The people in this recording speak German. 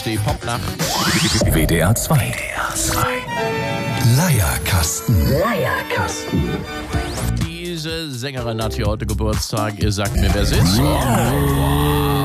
Die Popnacht. WDR 2. Leierkasten. Diese Sängerin hat hier heute Geburtstag. Ihr sagt mir, wer sie ist.